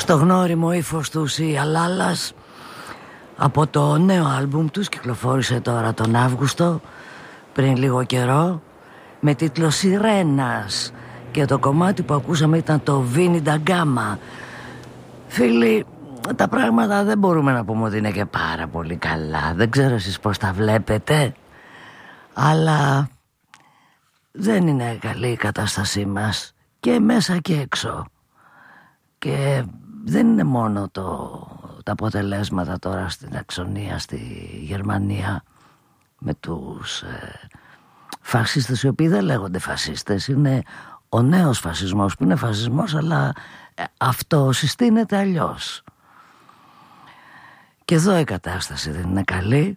Στο γνώριμο ύφος τους η Αλάλας από το νέο άλμπουμ τους, κυκλοφόρησε τώρα τον Αύγουστο πριν λίγο καιρό, με τίτλο Σιρένας, και το κομμάτι που ακούσαμε ήταν το Βίνι ντα Γκάμα. Φίλοι, τα πράγματα δεν μπορούμε να πούμε ότι είναι και πάρα πολύ καλά. Δεν ξέρω εσείς πώς τα βλέπετε, αλλά δεν είναι καλή η κατάστασή μας και μέσα και έξω. Και δεν είναι μόνο τα αποτελέσματα τώρα στην Αξονία, στη Γερμανία, με τους φασίστες, οι οποίοι δεν λέγονται φασίστες. Είναι ο νέος φασισμός που είναι φασισμός, αλλά αυτό συστήνεται αλλιώς. Και εδώ η κατάσταση δεν είναι καλή.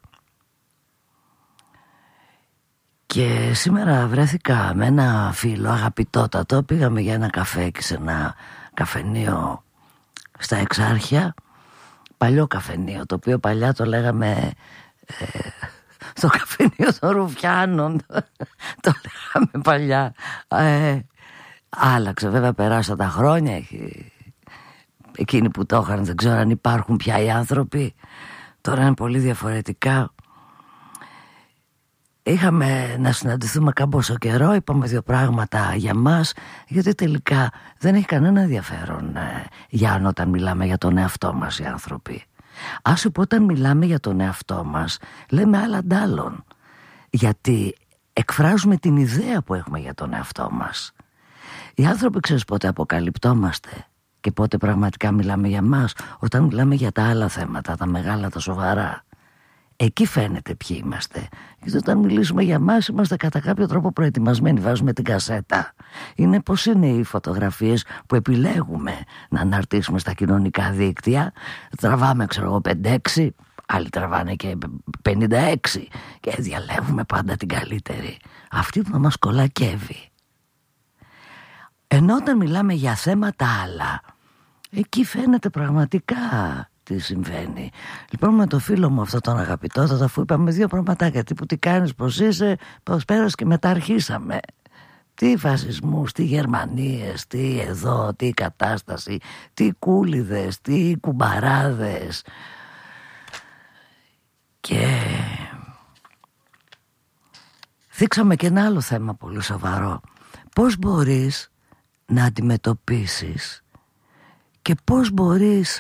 Και σήμερα βρέθηκα με ένα φίλο αγαπητότατο. Πήγαμε για ένα καφέ και σε ένα καφενείο στα Εξάρχεια. Παλιό καφενείο, το οποίο παλιά το λέγαμε το καφενείο των Ρουφιάνων. Το λέγαμε παλιά. Άλλαξε βέβαια, περάσαν τα χρόνια. Εκείνοι που το είχαν δεν ξέρω αν υπάρχουν πια οι άνθρωποι. Τώρα είναι πολύ διαφορετικά. Είχαμε να συναντηθούμε κάμποσο καιρό, είπαμε δύο πράγματα για μας, γιατί τελικά δεν έχει κανένα ενδιαφέρον για όταν μιλάμε για τον εαυτό μας οι άνθρωποι. Άσε που όταν μιλάμε για τον εαυτό μας λέμε άλλα ντάλλον, γιατί εκφράζουμε την ιδέα που έχουμε για τον εαυτό μας. Οι άνθρωποι, ξέρεις πότε αποκαλυπτόμαστε και πότε πραγματικά μιλάμε για μας? Όταν μιλάμε για τα άλλα θέματα, τα μεγάλα, τα σοβαρά. Εκεί φαίνεται ποιοι είμαστε. Γιατί όταν μιλήσουμε για μας είμαστε κατά κάποιο τρόπο προετοιμασμένοι, βάζουμε την κασέτα. Είναι πως είναι οι φωτογραφίες που επιλέγουμε να αναρτήσουμε στα κοινωνικά δίκτυα. Τραβάμε, ξέρω εγώ, 5-6, άλλοι τραβάνε και 56 και διαλέγουμε πάντα την καλύτερη, αυτή που μας κολακεύει. Ενώ όταν μιλάμε για θέματα άλλα, εκεί φαίνεται πραγματικά τι συμβαίνει. Λοιπόν, με το φίλο μου αυτό τον αγαπητό, αφού είπαμε δύο πραγματάκια, τύπου τι κάνεις, πως είσαι, πως πέρασε, και μετά αρχίσαμε. Τι φασισμούς, τι Γερμανίες, τι εδώ, τι κατάσταση, τι κούλιδες, τι κουμπαράδες. Και θίξαμε και ένα άλλο θέμα πολύ σοβαρό. Πώς μπορείς να αντιμετωπίσεις και πώς μπορείς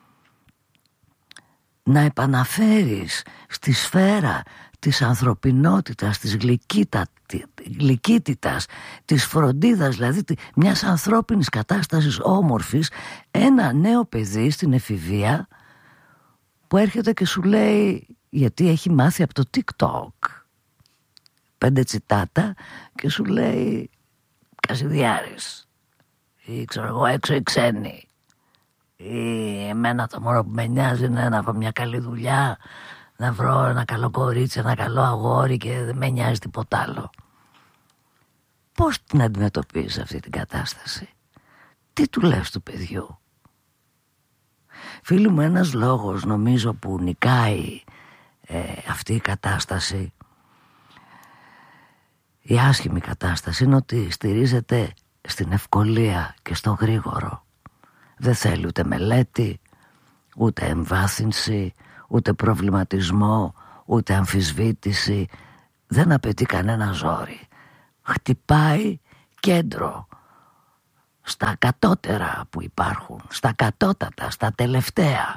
να επαναφέρεις στη σφαίρα της ανθρωπινότητας, της γλυκύτητας, της φροντίδας, δηλαδή μιας ανθρώπινης κατάστασης όμορφης, ένα νέο παιδί στην εφηβεία που έρχεται και σου λέει, γιατί έχει μάθει από το TikTok 5 τσιτάτα, και σου λέει Κασιδιάρης ή ξέρω εγώ έξω οι ξένοι, ή εμένα το μόνο που με νοιάζει είναι να έχω μια καλή δουλειά, να βρω ένα καλό κορίτσι, ένα καλό αγόρι, και δεν με νοιάζει τίποτα άλλο. Πώς την αντιμετωπίζεις αυτή την κατάσταση? Τι του λες του παιδιού? Φίλοι μου, ένας λόγος νομίζω που νικάει αυτή η κατάσταση, η άσχημη κατάσταση, είναι ότι στηρίζεται στην ευκολία και στο γρήγορο. Δεν θέλει ούτε μελέτη, ούτε εμβάθυνση, ούτε προβληματισμό, ούτε αμφισβήτηση. Δεν απαιτεί κανένα ζόρι. Χτυπάει κέντρο στα κατώτερα που υπάρχουν, στα κατώτατα, στα τελευταία,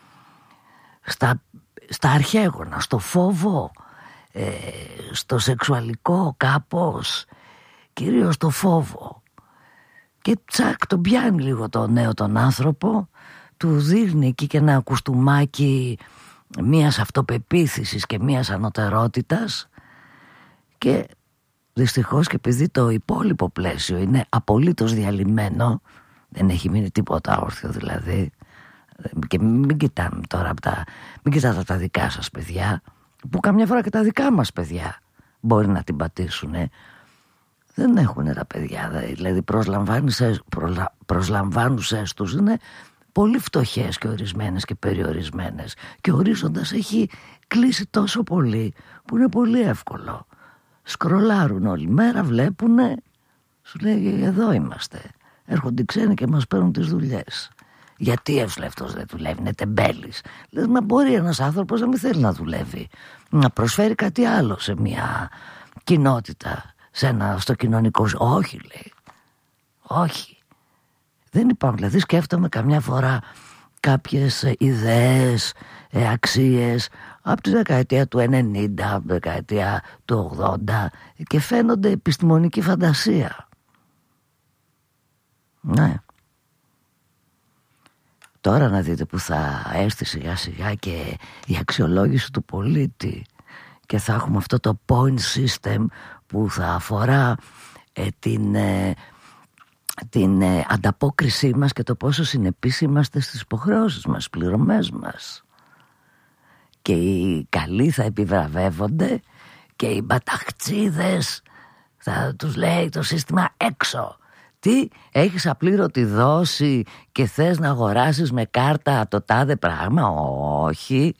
στα αρχαίγωνα, στο φόβο, στο σεξουαλικό κάπως, κυρίως το φόβο. Και τσακ, τον πιάνει λίγο το νέο τον άνθρωπο, του δείχνει εκεί και ένα κουστούμάκι μιας αυτοπεποίθησης και μιας ανωτερότητας, και δυστυχώς, και επειδή το υπόλοιπο πλαίσιο είναι απολύτως διαλυμένο, δεν έχει μείνει τίποτα όρθιο δηλαδή, και μην κοιτάμε τώρα μην κοιτάτε τα δικά σας παιδιά, που καμιά φορά και τα δικά μας παιδιά μπορεί να την πατήσουνε. Δεν έχουν τα παιδιά, δηλαδή προσλαμβάνουσες τους είναι πολύ φτωχές και ορισμένες και περιορισμένες, και ο ορίζοντας έχει κλείσει τόσο πολύ που είναι πολύ εύκολο. Σκρολάρουν όλη μέρα, βλέπουνε, σου λέει εδώ είμαστε, έρχονται οι ξένοι και μας παίρνουν τις δουλειές. Γιατί εύσλευτος δεν δουλεύει, είναι τεμπέλης. Λες, μα μπορεί ένας άνθρωπος να μην θέλει να δουλεύει, να προσφέρει κάτι άλλο σε μια κοινότητα, στο κοινωνικό. Όχι, λέει. Όχι. Δεν υπάρχουν. Δηλαδή σκέφτομαι καμιά φορά κάποιες ιδέες, αξίες από τη δεκαετία του 90, από τη δεκαετία του 80 και φαίνονται επιστημονική φαντασία. Ναι. Τώρα να δείτε που θα έρθει σιγά σιγά και η αξιολόγηση του πολίτη και θα έχουμε αυτό το point system που θα αφορά την ανταπόκρισή μας και το πόσο συνεπείς είμαστε στις υποχρεώσεις μας, πληρωμές μας. Και οι καλοί θα επιβραβεύονται και οι μπαταχτσίδες θα τους λέει το σύστημα έξω. Τι, έχεις απλήρωτη δόση και θες να αγοράσεις με κάρτα το τάδε πράγμα? Όχι.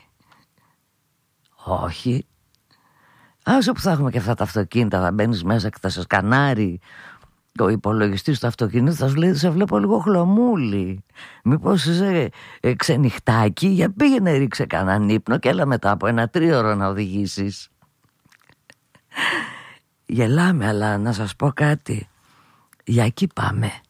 Όχι. Άσο που θα έχουμε και αυτά τα αυτοκίνητα, θα μπαίνεις μέσα και θα σε σκανάρει ο υπολογιστής του αυτοκίνητου, θα σου λέει σε βλέπω λίγο χλωμούλη. Μήπως είσαι ξενυχτάκι? Για πήγαινε ρίξε κανέναν ύπνο και έλα μετά από 1 τρίωρο να οδηγήσεις. Γελάμε, αλλά να σας πω κάτι. Για εκεί πάμε.